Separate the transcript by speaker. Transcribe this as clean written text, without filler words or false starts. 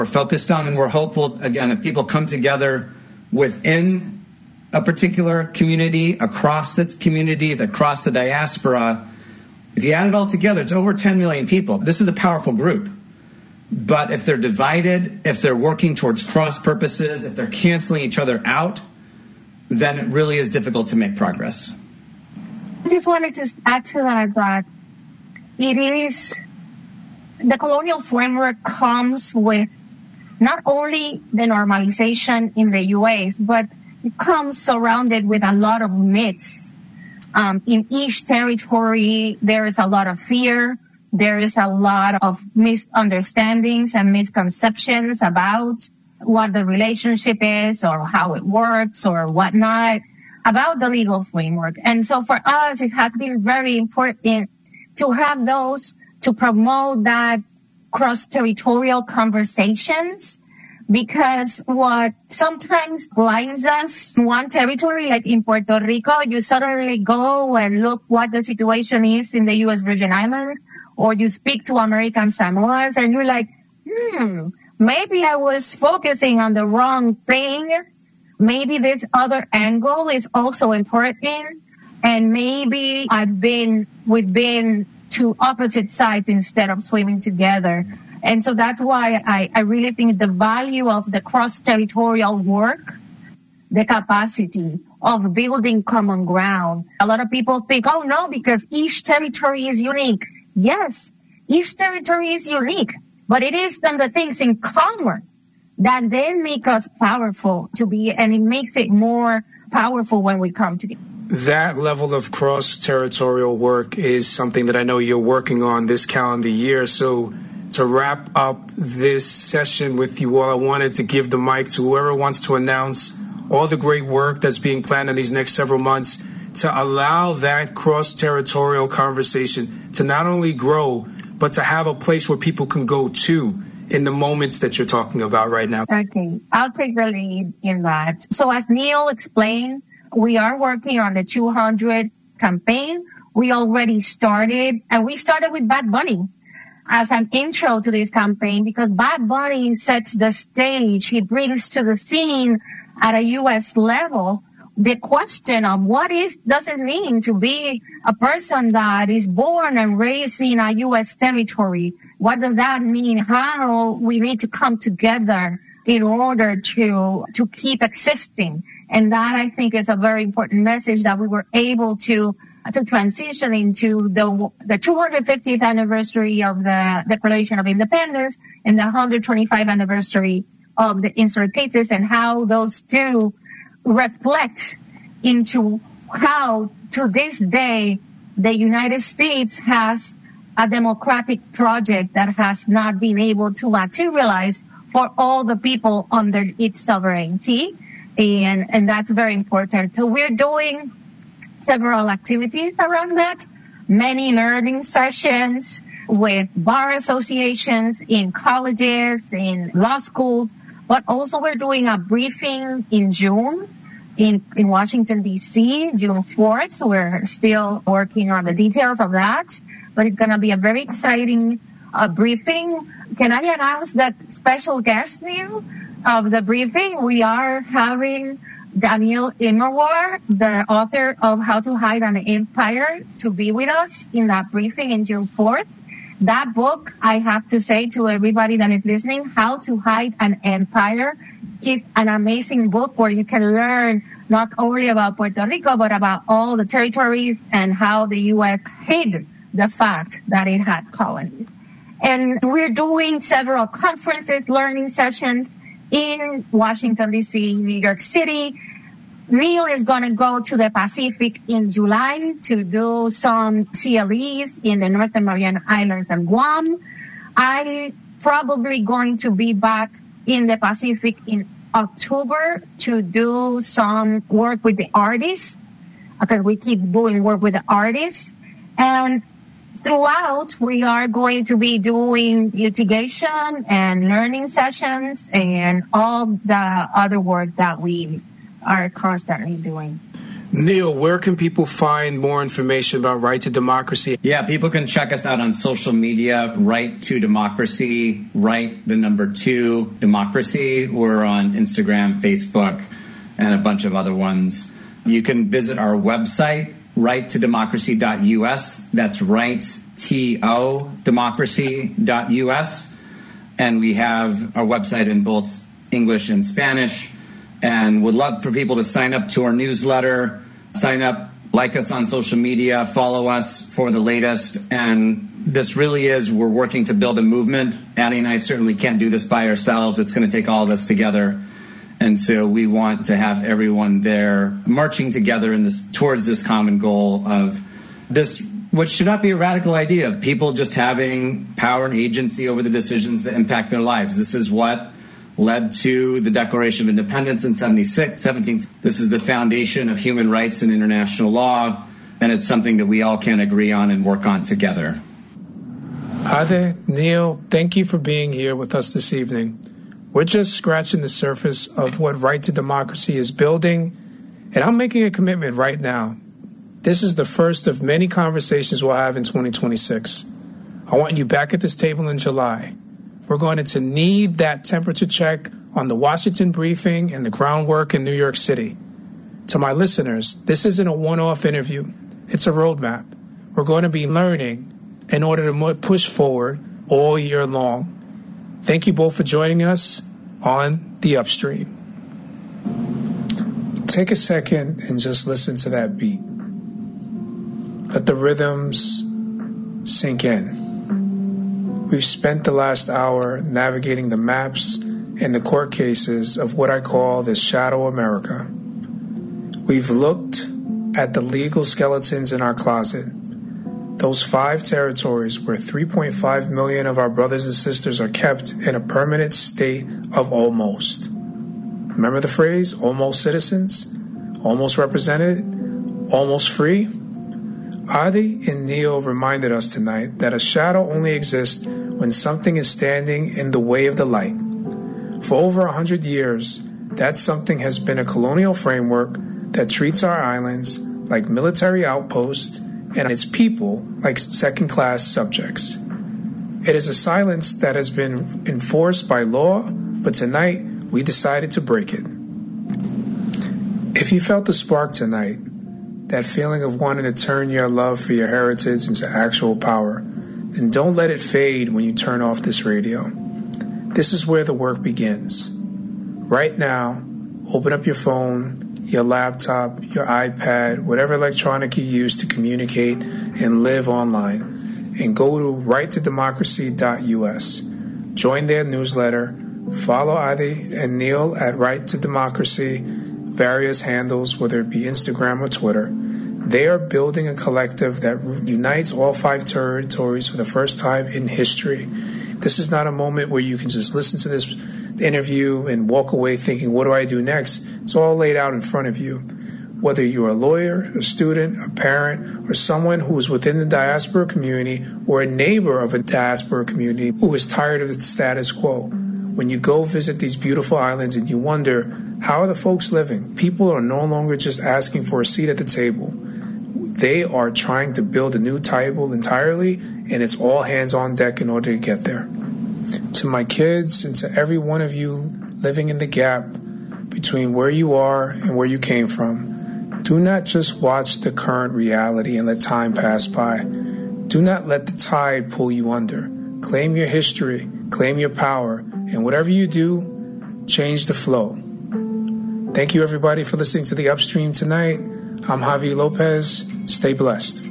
Speaker 1: we're focused on, and we're hopeful, again, that people come together within a particular community, across the communities, across the diaspora. If you add it all together, it's over 10 million people. This is a powerful group. But if they're divided, if they're working towards cross purposes, if they're canceling each other out, then it really is difficult to make progress.
Speaker 2: I just wanted to add to that it is, the colonial framework comes with not only the normalization in the U.S., but it comes surrounded with a lot of myths. In each territory, there is a lot of fear. There is a lot of misunderstandings and misconceptions about what the relationship is or how it works or whatnot, about the legal framework. And so for us, it has been very important to have those, to promote that cross-territorial conversations, because what sometimes blinds us in one territory, like in Puerto Rico, you suddenly go and look what the situation is in the U.S. Virgin Islands, or you speak to American Samoans and you're like, maybe I was focusing on the wrong thing. Maybe this other angle is also important. And maybe we've been to opposite sides instead of swimming together. And so that's why I really think the value of the cross-territorial work, the capacity of building common ground. A lot of people think, oh no, because each territory is unique. Yes, each territory is unique, but it is then the things in common that then make us powerful and it makes it more powerful when we come together.
Speaker 3: That level of cross-territorial work is something that I know you're working on this calendar year. So to wrap up this session with you all, I wanted to give the mic to whoever wants to announce all the great work that's being planned in these next several months to allow that cross-territorial conversation to not only grow, but to have a place where people can go to in the moments that you're talking about right now.
Speaker 2: Okay, I'll take the lead in that. So as Neil explained, we are working on the 200 campaign. We already started, and we started with Bad Bunny as an intro to this campaign, because Bad Bunny sets the stage. He brings to the scene at a U.S. level the question of does it mean to be a person that is born and raised in a U.S. territory? What does that mean? How we need to come together in order to keep existing. And that, I think, is a very important message that we were able to transition into the 250th anniversary of the Declaration of Independence and the 125th anniversary of the insert cases, and how those two reflect into how, to this day, the United States has a democratic project that has not been able to materialize for all the people under its sovereignty. And that's very important. So we're doing several activities around that, many learning sessions with bar associations in colleges, in law schools, but also we're doing a briefing in June in Washington, D.C., June 4th. So we're still working on the details of that, but it's going to be a very exciting briefing. Can I announce that special guest now of the briefing? We are having Daniel Immerwahr, the author of How to Hide an Empire, to be with us in that briefing in June 4th. That book, I have to say to everybody that is listening, How to Hide an Empire, is an amazing book where you can learn not only about Puerto Rico, but about all the territories and how the U.S. hid the fact that it had colonies. And we're doing several conferences, learning sessions in Washington, D.C., New York City. Neil is going to go to the Pacific in July to do some CLEs in the Northern Mariana Islands and Guam. I'm probably going to be back in the Pacific in October to do some work with the artists, because we keep doing work with the artists. And throughout, we are going to be doing litigation and learning sessions and all the other work that we are constantly doing.
Speaker 3: Neil, where can people find more information about Right to Democracy?
Speaker 1: Yeah, people can check us out on social media, Right to Democracy, Right, the number 2, Democracy. We're on Instagram, Facebook, and a bunch of other ones. You can visit our website, righttodemocracy.us. That's righttodemocracy.us. And we have our website in both English and Spanish. And would love for people to sign up to our newsletter, sign up, like us on social media, follow us for the latest. And this really is, we're working to build a movement. Addie and I certainly can't do this by ourselves. It's going to take all of us together. And so we want to have everyone there marching together in this, towards this common goal of this, which should not be a radical idea of people just having power and agency over the decisions that impact their lives. This is what led to the Declaration of Independence in 17. This is the foundation of human rights and international law, and it's something that we all can agree on and work on together.
Speaker 3: Ade, Neil, thank you for being here with us this evening. We're just scratching the surface of what Right to Democracy is building, and I'm making a commitment right now. This is the first of many conversations we'll have in 2026. I want you back at this table in July. We're going to need that temperature check on the Washington briefing and the groundwork in New York City. To my listeners, this isn't a one-off interview. It's a roadmap. We're going to be learning in order to push forward all year long. Thank you both for joining us on The Upstream. Take a second and just listen to that beat. Let the rhythms sink in. We've spent the last hour navigating the maps and the court cases of what I call the Shadow America. We've looked at the legal skeletons in our closet, those 5 territories where 3.5 million of our brothers and sisters are kept in a permanent state of almost. Remember the phrase, almost citizens, almost represented, almost free? Adi and Neil reminded us tonight that a shadow only exists when something is standing in the way of the light. For over 100 years, that something has been a colonial framework that treats our islands like military outposts and its people like second-class subjects. It is a silence that has been enforced by law, but tonight we decided to break it. If you felt the spark tonight, that feeling of wanting to turn your love for your heritage into actual power, then don't let it fade when you turn off this radio. This is where the work begins. Right now, open up your phone, your laptop, your iPad, whatever electronic you use to communicate and live online, and go to righttodemocracy.us. Join their newsletter, follow Adi and Neil at Right to Democracy, various handles, whether it be Instagram or Twitter. They are building a collective that unites all 5 territories for the first time in history. This is not a moment where you can just listen to this interview and walk away thinking, what do I do next? It's all laid out in front of you. Whether you're a lawyer, a student, a parent, or someone who is within the diaspora community or a neighbor of a diaspora community who is tired of the status quo. When you go visit these beautiful islands and you wonder, how are the folks living? People are no longer just asking for a seat at the table. They are trying to build a new table entirely, and it's all hands on deck in order to get there. To my kids and to every one of you living in the gap between where you are and where you came from, do not just watch the current reality and let time pass by. Do not let the tide pull you under. Claim your history, claim your power, and whatever you do, change the flow. Thank you, everybody, for listening to The Upstream tonight. I'm Javi Lopez. Stay blessed.